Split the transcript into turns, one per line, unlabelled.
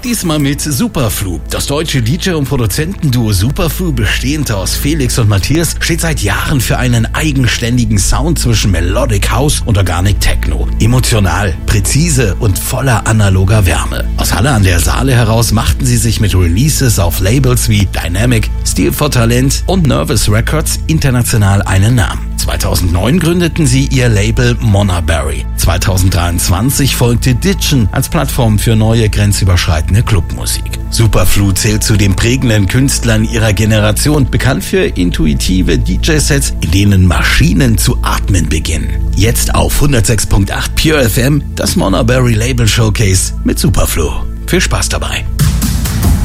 Diesmal mit Superflu. Das deutsche DJ- und Produzentenduo Superflu, bestehend aus Felix und Matthias, steht seit Jahren für einen eigenständigen Sound zwischen Melodic House und Organic Techno. Emotional, präzise und voller analoger Wärme. Aus Halle an der Saale heraus machten sie sich mit Releases auf Labels wie Dynamic, Steel for Talent und Nervous Records international einen Namen. 2009 gründeten sie ihr Label Monaberry. 2023 folgte Ditchen als Plattform für neue grenzüberschreitende Clubmusik. Superflu zählt zu den prägenden Künstlern ihrer Generation, bekannt für intuitive DJ-Sets, in denen Maschinen zu atmen beginnen. Jetzt auf 106.8 Pure FM, das Monaberry Label Showcase mit Superflu. Viel Spaß dabei.